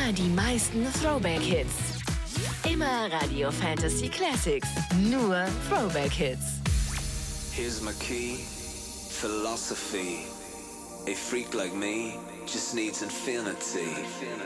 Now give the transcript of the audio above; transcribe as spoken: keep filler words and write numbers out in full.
Immer die meisten Throwback-Hits. Immer Radio Fantasy Classics. Nur Throwback-Hits. Here's my key, philosophy. A freak like me just needs infinity.